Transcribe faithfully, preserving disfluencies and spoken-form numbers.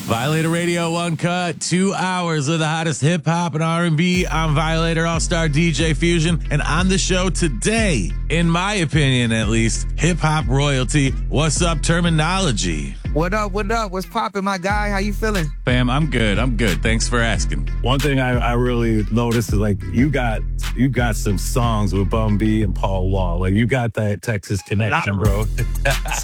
Violator Radio Uncut, two hours of the hottest hip hop and R and B. I'm Violator All-Star D J Fusion, and on the show today, in my opinion at least, hip hop royalty. What's up, Terminology? What up, what up? What's poppin', my guy? How you feeling? Fam, I'm good. I'm good. Thanks for asking. One thing I, I really noticed is like you got you got some songs with Bun B and Paul Wall. Like you got that Texas connection, bro.